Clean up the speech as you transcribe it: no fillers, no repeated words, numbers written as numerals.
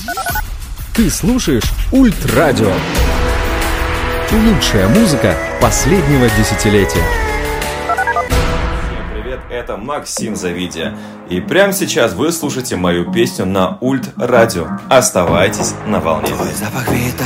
Ты слушаешь Ультрадио. Лучшая музыка последнего десятилетия. Всем привет, это Максим Завидия. И прямо сейчас вы слушаете мою песню на Ультрадио. Оставайтесь на волне.